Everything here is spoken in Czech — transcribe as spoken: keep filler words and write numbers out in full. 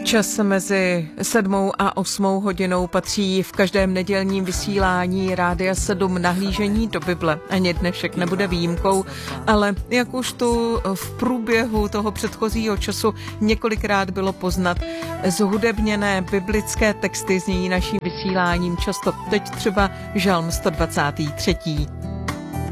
Čas mezi sedmou a osmou hodinou patří v každém nedělním vysílání Rádia sedm nahlížení do Bible. Ani dnešek nebude výjimkou, ale jak už tu v průběhu toho předchozího času několikrát bylo poznat, zhudebněné biblické texty znějí naším vysíláním často. Teď třeba Žalm sto dvacátý třetí